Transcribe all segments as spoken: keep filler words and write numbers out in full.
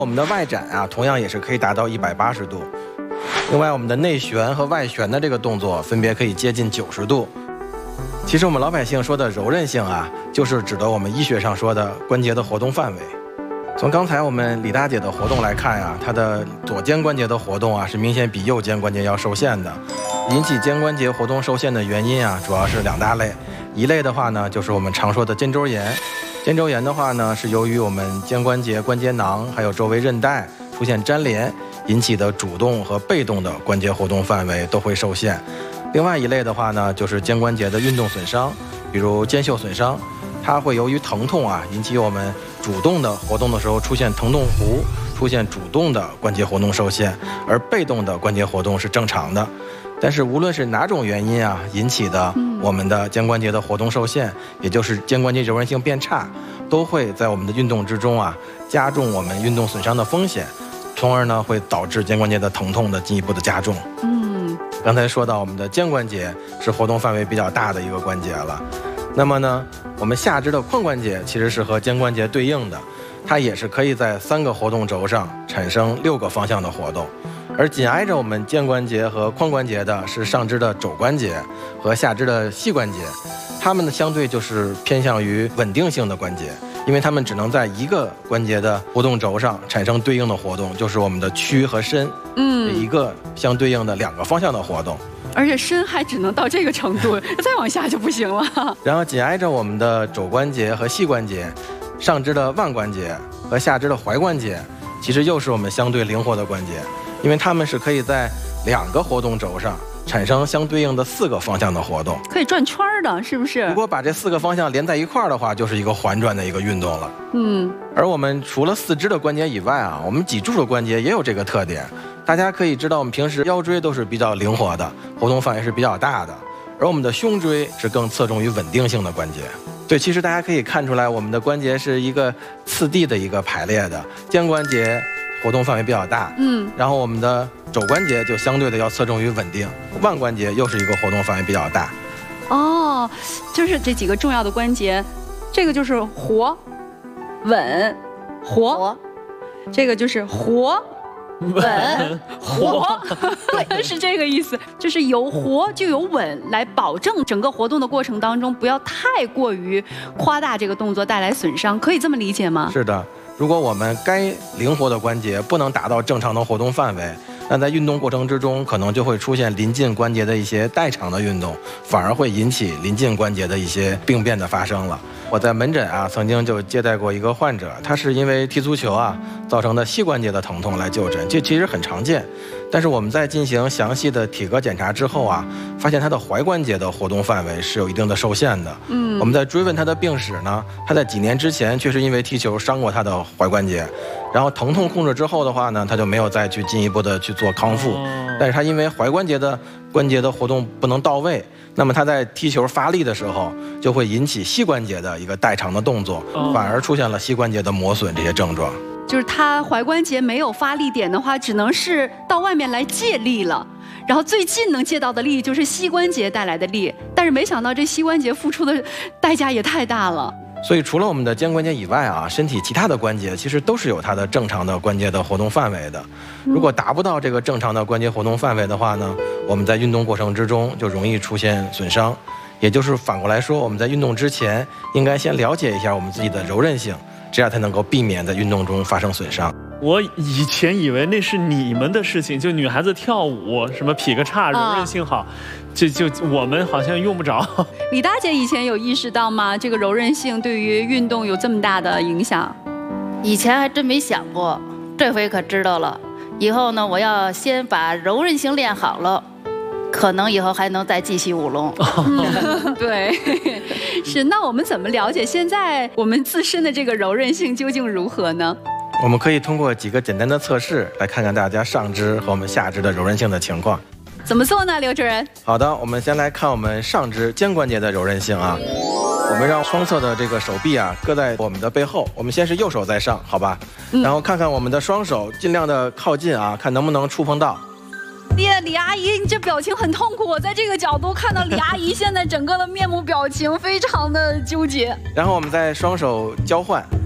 我们的外展啊，同样也是可以达到一百八十度。另外，我们的内旋和外旋的这个动作分别可以接近九十度。其实我们老百姓说的柔韧性啊，就是指的我们医学上说的关节的活动范围。从刚才我们李大姐的活动来看呀、啊，她的左肩关节的活动啊是明显比右肩关节要受限的。引起肩关节活动受限的原因啊，主要是两大类。一类的话呢，就是我们常说的肩周炎。肩周炎的话呢，是由于我们肩关节、关节囊还有周围韧带出现粘连引起的主动和被动的关节活动范围都会受限。另外一类的话呢，就是肩关节的运动损伤，比如肩袖损伤，它会由于疼痛啊，引起我们主动的活动的时候出现疼痛弧，出现主动的关节活动受限，而被动的关节活动是正常的。但是无论是哪种原因啊引起的我们的肩关节的活动受限，也就是肩关节柔韧性变差，都会在我们的运动之中啊加重我们运动损伤的风险，从而呢会导致肩关节的疼痛的进一步的加重。嗯，刚才说到我们的肩关节是活动范围比较大的一个关节了，那么呢我们下肢的髋关节其实是和肩关节对应的，它也是可以在三个活动轴上产生六个方向的活动。而紧挨着我们肩关节和髋关节的是上肢的肘关节和下肢的膝关节，它们呢相对就是偏向于稳定性的关节，因为它们只能在一个关节的活动轴上产生对应的活动，就是我们的屈和伸，嗯，一个相对应的两个方向的活动。 而且伸还只能到这个程度，再往下就不行了。 然后紧挨着我们的肘关节和膝关节，上肢的腕关节和下肢的踝关节，其实又是我们相对灵活的关节，因为它们是可以在两个活动轴上产生相对应的四个方向的活动， 可以转圈的，是不是？ 如果把这四个方向连在一块儿的话，就是一个环转的一个运动了。嗯，而我们除了四肢的关节以外啊，我们脊柱的关节也有这个特点。大家可以知道，我们平时腰椎都是比较灵活的，活动范围是比较大的，而我们的胸椎是更侧重于稳定性的关节。对，其实大家可以看出来，我们的关节是一个次第的一个排列的，肩关节活动范围比较大，嗯，然后我们的肘关节就相对的要侧重于稳定，腕关节又是一个活动范围比较大。 哦，就是这几个重要的关节，这个就是活、稳、活，这个就是活、稳、活，对，是这个意思，就是有活就有稳，来保证整个活动的过程当中不要太过于夸大这个动作带来损伤，可以这么理解吗？ 是的。如果我们该灵活的关节不能达到正常的活动范围，那在运动过程之中可能就会出现临近关节的一些代偿的运动，反而会引起临近关节的一些病变的发生了。我在门诊啊曾经就接待过一个患者，他是因为踢足球啊造成的膝关节的疼痛来就诊，这其实很常见。但是我们在进行详细的体格检查之后啊，发现他的踝关节的活动范围是有一定的受限的。嗯，我们在追问他的病史呢，他在几年之前确实因为踢球伤过他的踝关节，然后疼痛控制之后的话呢，他就没有再去进一步的去做康复。但是他因为踝关节的关节的活动不能到位，那么他在踢球发力的时候就会引起膝关节的一个代偿的动作，反而出现了膝关节的磨损这些症状。 就是他踝关节没有发力点的话，只能是到外面来借力了，然后最近能借到的力就是膝关节带来的力，但是没想到这膝关节付出的代价也太大了。 所以除了我们的肩关节以外啊，身体其他的关节其实都是有它的正常的关节的活动范围的。如果达不到这个正常的关节活动范围的话呢，我们在运动过程之中就容易出现损伤。也就是反过来说，我们在运动之前应该先了解一下我们自己的柔韧性，这样才能够避免在运动中发生损伤。 我以前以为那是你们的事情，就女孩子跳舞什么劈个叉柔韧性好，就就我们好像用不着。 李大姐以前有意识到吗？这个柔韧性对于运动有这么大的影响？ 以前还真没想过，这回可知道了。以后呢，我要先把柔韧性练好了，可能以后还能再继续舞龙。 嗯、对，是。那我们怎么了解现在我们自身的这个柔韧性究竟如何呢？ 我们可以通过几个简单的测试来看看大家上肢和我们下肢的柔韧性的情况。 怎么做呢，刘主任？ 好的，我们先来看我们上肢肩关节的柔韧性啊。我们让双侧的这个手臂啊搁在我们的背后，我们先是右手在上，好吧？嗯、然后看看我们的双手，尽量的靠近啊，看能不能触碰到。 李李阿姨，你这表情很痛苦。我在这个角度看到李阿姨现在整个的面目表情非常的纠结。 然后我们再双手交换。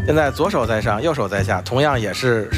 现在左手在上，右手在下，同样也是